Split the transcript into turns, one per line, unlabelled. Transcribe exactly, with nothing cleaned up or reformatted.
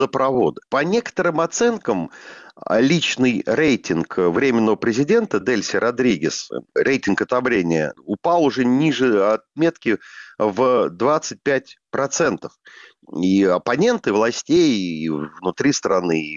газопроводы. По некоторым оценкам, личный рейтинг временного президента Дельси Родригеса, рейтинг одобрения, упал уже ниже отметки в двадцать пять процентов. И оппоненты властей и внутри страны, и